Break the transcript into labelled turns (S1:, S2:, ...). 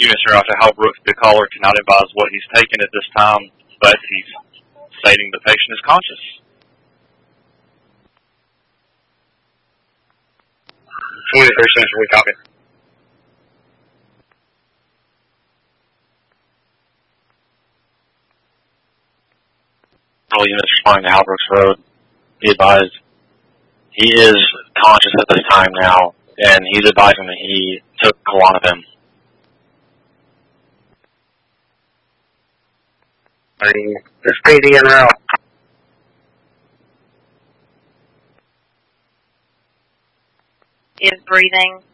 S1: You, Mr. Dr. Halbrook, the caller cannot advise what he's taken at this time, but he's stating the patient is conscious.
S2: 23rd Century, copy.
S3: All units responding to Halbrooks Road, be advised, he is conscious at this time now, and he's advising that he took Klonopin.
S2: There's PD en route.
S4: Is breathing.